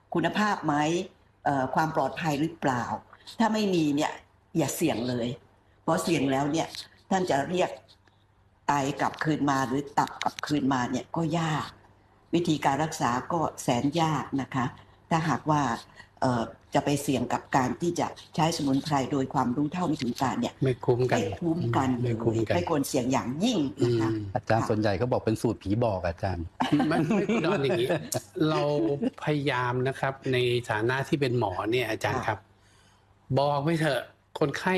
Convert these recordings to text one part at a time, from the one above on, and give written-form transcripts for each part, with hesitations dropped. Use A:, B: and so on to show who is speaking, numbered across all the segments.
A: คุณภาพไหมความปลอดภัยหรือเปล่าถ้าไม่มีเนี่ยอย่าเสี่ยงเลยเพราะเสี่ยงแล้วเนี่ยท่านจะเรียกไตกลับคืนมาหรือตับกลับคืนมาเนี่ยก็ยากวิธีการรักษาก็แสนยากนะคะถ้าหากว่าจะไปเสี่ยงกับการที่จะใช้สมุนไพรโดยความรู้เท่าไม่ถึงการเนี่ย
B: ไม่คุ้มกัน
A: เลยไม่ควรเสี่ยงอย่างยิ่งนะคะ
C: อาจารย์ส่วนใหญ่เขาบอกเป็นสูตรผีบอกอาจารย์
B: ไม่ดอนอย่างนี้เราพยายามนะครับในฐานะที่เป็นหมอเนี่ยอาจารย์ครับบอกไปเถอะคนไข้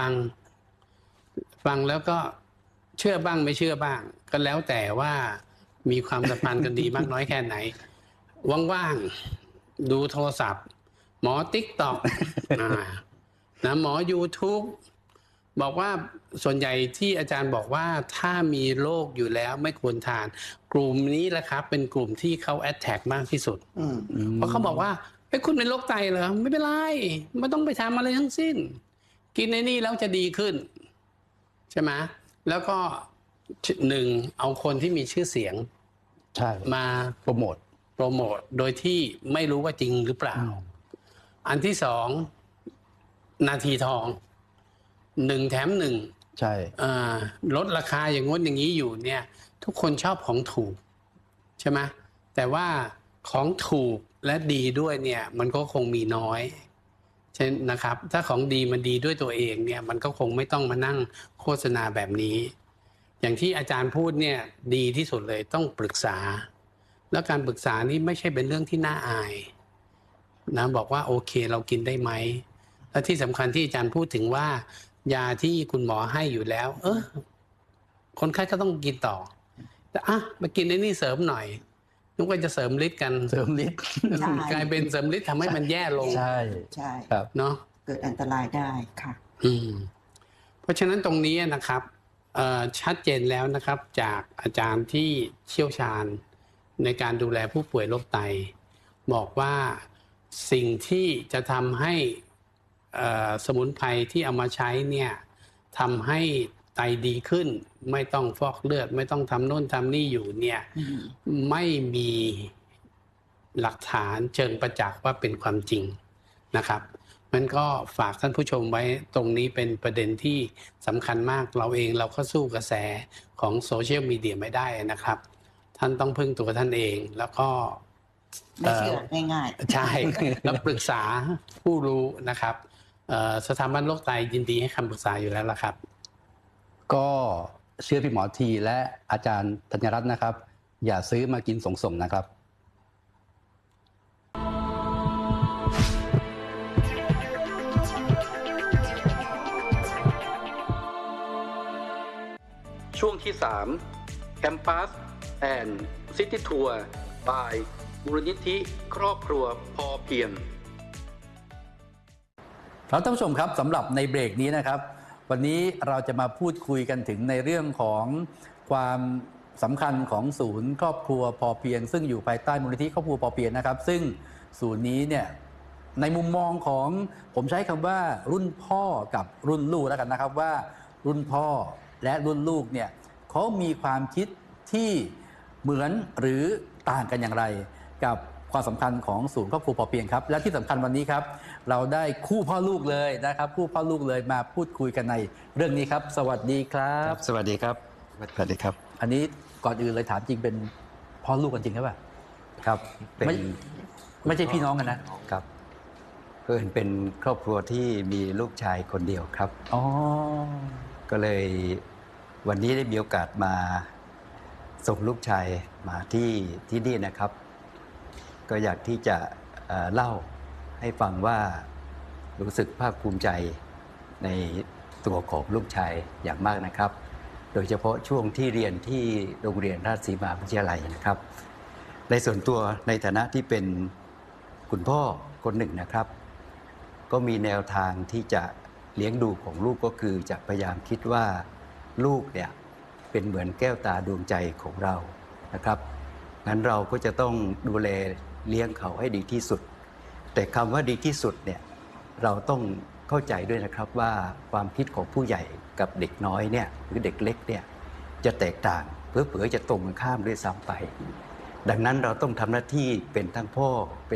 B: ฟังแล้วก็เชื่อบ้างไม่เชื่อบ้างก็แล้วแต่ว่ามีความสัมพันธ์กันดีมากน้อยแค่ไหนว่างๆดูโทรศัพท์หมอTikTok นะหมอ YouTube บอกว่าส่วนใหญ่ที่อาจารย์บอกว่าถ้ามีโรคอยู่แล้วไม่ควรทานกลุ่มนี้แหละครับเป็นกลุ่มที่เขาแอทแทกมากที่สุดเพราะเขาบอกว่าคุณเป็นโรคไตเหรอไม่เป็นไรไม่ต้องไปทำอะไรทั้งสิ้นกินในนี่แล้วจะดีขึ้นใช่ไหมแล้วก็หนึ่งเอาคนที่มีชื่อเสียง
C: ใช่
B: มา
C: โปรโมท
B: โดยที่ไม่รู้ว่าจริงหรือเปล่าอันที่สองนาทีทอง1 แถม 1
C: ใช่
B: ลดราคาอย่างงดอย่างนี้อยู่เนี่ยทุกคนชอบของถูกใช่ไหมแต่ว่าของถูกและดีด้วยเนี่ยมันก็คงมีน้อยใช่นะครับถ้าของดีมันดีด้วยตัวเองเนี่ยมันก็คงไม่ต้องมานั่งโฆษณาแบบนี้อย่างที่อาจารย์พูดเนี่ยดีที่สุดเลยต้องปรึกษาแล้วการปรึกษานี่ไม่ใช่เป็นเรื่องที่น่าอายนะบอกว่าโอเคเรากินได้ไหมและที่สำคัญที่อาจารย์พูดถึงว่ายาที่คุณหมอให้อยู่แล้วคนไข้ก็ต้องกินต่อแต่มากินในนี่เสริมหน่อยนึกว่าจะเสริมฤทธิ์กัน
C: เสริมฤทธิ์
B: กลายเป็นเสริมฤทธิ์ทำให้มันแย่ลง
C: ใช่
A: ครับ
B: เนาะ
A: เกิดอันตรายได้ค่ะ
B: เพราะฉะนั้นตรงนี้นะครับชัดเจนแล้วนะครับจากอาจารย์ที่เชี่ยวชาญในการดูแลผู้ป่วยโรคไตบอกว่าสิ่งที่จะทำให้สมุนไพรที่เอามาใช้เนี่ยทำให้ไตดีขึ้นไม่ต้องฟอกเลือดไม่ต้องทำโน่นทำนี่อยู่เนี่ยไม่มีหลักฐานเชิงประจักษ์ว่าเป็นความจริงนะครับมันก็ฝากท่านผู้ชมไว้ตรงนี้เป็นประเด็นที่สำคัญมากเราเองเราก็สู้กระแสของโซเชียลมีเดียไม่ได้นะครับท่านต้องพึ่งตัวท่านเองแล้วก็
A: ไม่เชื่อง่าย
B: ๆใช่แล้วปรึกษาผู้รู้นะครับสถาบันโรคไตยินดีให้คำปรึกษาอยู่แล้วล่ะครับ
C: ก็เชื่อพี่หมอทีและอาจารย์ธัญรัตน์นะครับอย่าซื้อมากินส่งๆนะครับ
D: ช่วงที่3 Campus and City Tour by มูลนิธิครอบครัวพอเพียง
C: ครับท่านผู้ชมครับสำหรับในเบรกนี้นะครับวันนี้เราจะมาพูดคุยกันถึงในเรื่องของความสำคัญของศูนย์ครอบครัวพอเพียงซึ่งอยู่ภายใต้มูลนิธิครอบครัวพอเพียงนะครับซึ่งศูนย์นี้เนี่ยในมุมมองของผมใช้คำว่ารุ่นพ่อกับรุ่นลูกแล้วกันนะครับว่ารุ่นพ่อและรุ่นลูกเนี่ยเขามีความคิดที่เหมือนหรือต่างกันอย่างไรกับความสำคัญของศูนย์ครอบครัวพอเพียงครับและที่สำคัญวันนี้ครับเราได้คู่พ่อลูกเลยนะครับคู่พ่อลูกเลยมาพูดคุยกันในเรื่องนี้ครับสวัสดีครับ
E: สวัสดีครับสวัสดีครับ
C: อันนี้ก่อนอื่นเลยถามจริงเป็นพ่อลูกกันจริงหรือเปล่า
E: ครับ
C: ไม่ใช่พี่น้องกัน
E: นะครับเป็นครอบครัวที่มีลูกชายคนเดียวครับ
C: อ๋อ
E: ก็เลยวันนี้ได้มีโอกาสมาส่งลูกชายมาที่นี่นะครับก็อยากที่จะเล่าให้ฟังว่ารู้สึกภาคภูมิใจในตัวของลูกชายอย่างมากนะครับโดยเฉพาะช่วงที่เรียนที่โรงเรียนราชสีมาวิทยาลัยนะครับในส่วนตัวในฐานะที่เป็นคุณพ่อคนหนึ่งนะครับก็มีแนวทางที่จะเลี้ยงดูของลูกก็คือจะพยายามคิดว่าลูกเนี่ยเป็นเหมือนแก้วตาดวงใจของเรานะครับงั้นเราก็จะต้องดูแลเลี้ยงเขาให้ดีที่สุดแต่คำว่าดีที่สุดเนี่ยเราต้องเข้าใจด้วยนะครับว่าความคิดของผู้ใหญ่กับเด็กน้อยเนี่ยหรือเด็กเล็กเนี่ยจะแตกต่างเผลอๆจะตรงกันข้ามด้วยซ้ำไปดังนั้นเราต้องทำหน้าที่เป็นทั้งพ่อเป็น